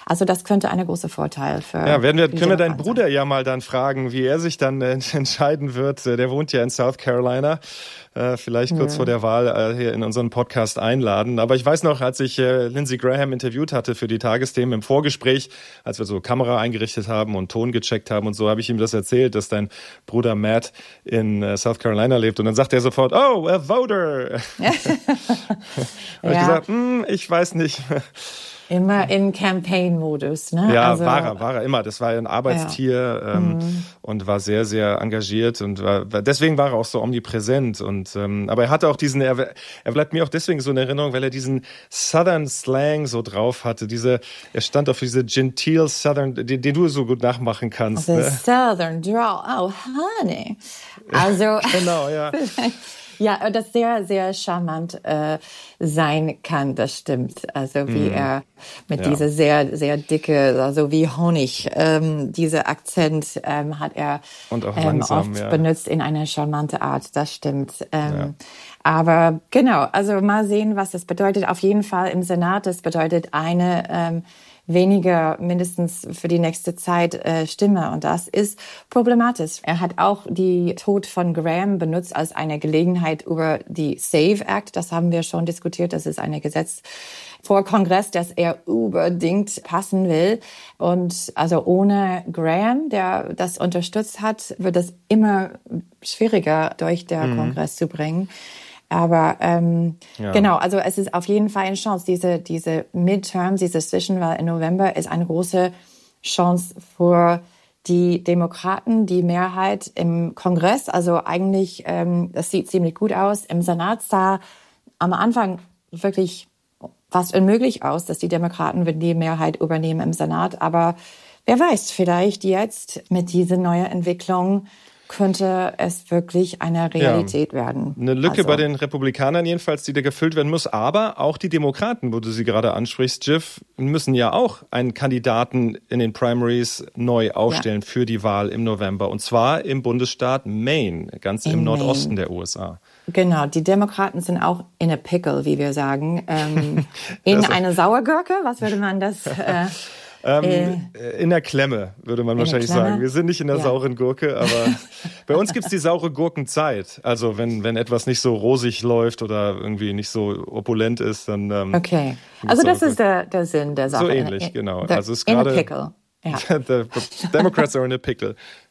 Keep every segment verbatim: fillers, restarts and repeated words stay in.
Also das könnte ein großer Vorteil für. Ja, werden wir, können wir deinen Bruder ja mal dann fragen, wie er sich dann äh, entscheiden wird. Der wohnt ja in South Carolina. Äh, vielleicht kurz ja. vor der Wahl äh, hier in unseren Podcast einladen. Aber ich weiß noch, als ich äh, Lindsey Graham interviewt hatte für die Tagesthemen im Vorgespräch, als wir so Kamera eingerichtet haben und Ton gecheckt haben und so, habe ich ihm das erzählt, dass dein Bruder Matt in äh, South Carolina lebt. Und dann sagt er sofort, oh, a voter. Ja. habe ich gesagt, hm, ich weiß nicht. Immer in Campaign-Modus, ne? Ja, also, war er, war er immer. Das war ein Arbeitstier ja. ähm, mhm. und war sehr, sehr engagiert und war, deswegen war er auch so omnipräsent. Und ähm, aber er hatte auch diesen, er, er bleibt mir auch deswegen so in Erinnerung, weil er diesen Southern Slang so drauf hatte. Diese, er stand auf diese genteel Southern, den, den du so gut nachmachen kannst. Also ne? Southern Drawl, oh honey. Also genau, ja. Ja, das sehr, sehr charmant äh, sein kann, das stimmt. Also wie mm. er mit ja. dieser sehr, sehr dicke, also wie Honig, ähm, dieser Akzent ähm, hat er Und auch ähm, langsam, oft ja. benutzt in eine charmante Art, das stimmt. Ähm, ja. Aber genau, also mal sehen, was das bedeutet. Auf jeden Fall im Senat, das bedeutet eine ähm, weniger mindestens für die nächste Zeit äh, Stimme. Und das ist problematisch. Er hat auch die Tod von Graham benutzt als eine Gelegenheit über die SAVE Act. Das haben wir schon diskutiert. Das ist ein Gesetz vor Kongress, das er unbedingt passen will. Und also ohne Graham, der das unterstützt hat, wird es immer schwieriger, durch den mhm. Kongress zu bringen. Aber ähm, ja. genau, also es ist auf jeden Fall eine Chance. Diese diese Midterms, diese Zwischenwahl im November ist eine große Chance für die Demokraten, die Mehrheit im Kongress. Also eigentlich, ähm, das sieht ziemlich gut aus. Im Senat sah am Anfang wirklich fast unmöglich aus, dass die Demokraten die Mehrheit übernehmen im Senat. Aber wer weiß, vielleicht jetzt mit dieser neuen Entwicklung könnte es wirklich eine Realität ja, werden. Eine Lücke also. bei den Republikanern jedenfalls, die da gefüllt werden muss. Aber auch die Demokraten, wo du sie gerade ansprichst, Jiff, müssen ja auch einen Kandidaten in den Primaries neu aufstellen ja. für die Wahl im November. Und zwar im Bundesstaat Maine, ganz in im Nordosten Maine. Der U S A. Genau, die Demokraten sind auch in a pickle, wie wir sagen. Ähm, in eine Sauergurke, was würde man das... Äh, Ähm, äh, in der Klemme, würde man wahrscheinlich sagen. Wir sind nicht in der ja. sauren Gurke, aber bei uns gibt's die saure Gurkenzeit. Also wenn wenn etwas nicht so rosig läuft oder irgendwie nicht so opulent ist, dann... Ähm, okay, also das ist der, der Sinn der Sache. So ähnlich, in, genau. The, also es ist in gerade, a pickle. Ja. The Democrats are in a pickle.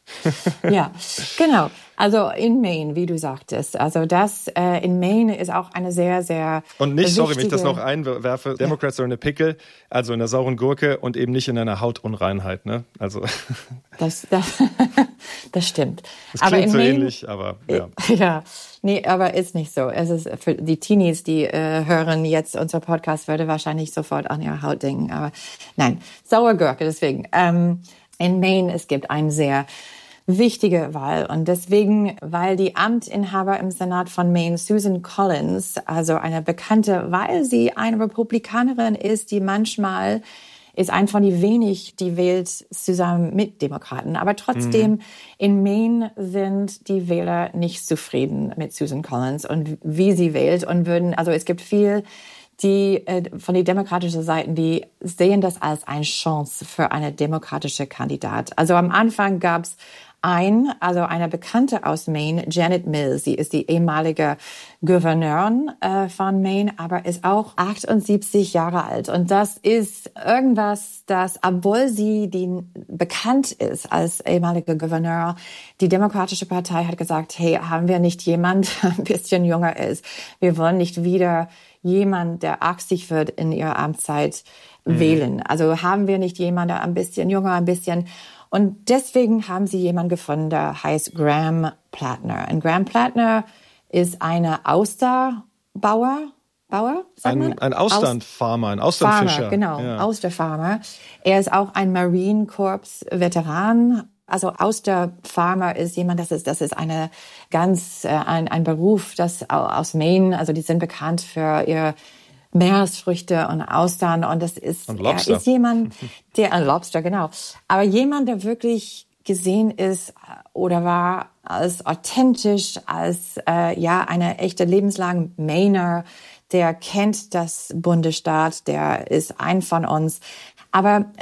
Ja, genau. Also in Maine, wie du sagtest. Also das äh, in Maine ist auch eine sehr, sehr Und nicht, wichtige... sorry, wenn ich das noch einwerfe, ja. Democrats are in a pickle, also in der sauren Gurke und eben nicht in einer Hautunreinheit, ne? Also das, das, das stimmt. Das aber klingt in so Maine, ähnlich, aber ja. Ja, nee, aber ist nicht so. Es ist für die Teenies, die äh, hören jetzt unser Podcast, würde wahrscheinlich sofort an ihre Haut denken. Aber nein, saure Gurke, deswegen. Ähm, in Maine, es gibt ein sehr wichtige Wahl. Und deswegen, weil die Amtinhaber im Senat von Maine, Susan Collins, also eine bekannte, weil sie eine Republikanerin ist, die manchmal ist ein von die wenig, die wählt zusammen mit Demokraten. Aber trotzdem, mhm. in Maine sind die Wähler nicht zufrieden mit Susan Collins und wie sie wählt und würden, also es gibt viel, die äh, von der demokratischen Seite, die sehen das als eine Chance für eine demokratische Kandidat. Also am Anfang gab's ein, also eine Bekannte aus Maine, Janet Mills. Sie ist die ehemalige Gouverneurin äh, von Maine, aber ist auch achtundsiebzig Jahre alt. Und das ist irgendwas, das, obwohl sie die bekannt ist als ehemalige Gouverneur, die Demokratische Partei hat gesagt, hey, haben wir nicht jemand, der ein bisschen jünger ist? Wir wollen nicht wieder jemand, der achtzig wird in ihrer Amtszeit mhm. wählen. Also haben wir nicht jemand, der ein bisschen jünger, ein bisschen... Und deswegen haben sie jemanden gefunden, der heißt Graham Plattner. Und Graham Plattner ist eine Austerbauer, Bauer, sagt man? Ein, ein Austernfarmer, ein Austernfischer. Farmer, genau, ja. Austerfarmer. Er ist auch ein Marine Corps Veteran. Also Austerfarmer ist jemand, das ist, das ist eine ganz, äh, ein, ein Beruf, das aus Maine, also die sind bekannt für ihr Meeresfrüchte und Austern und das ist, und er ist jemand, der, ein Lobster, genau, aber jemand, der wirklich gesehen ist oder war als authentisch, als, äh, ja, eine echte lebenslange Mainer, der kennt das Bundesstaat, der ist ein von uns. Aber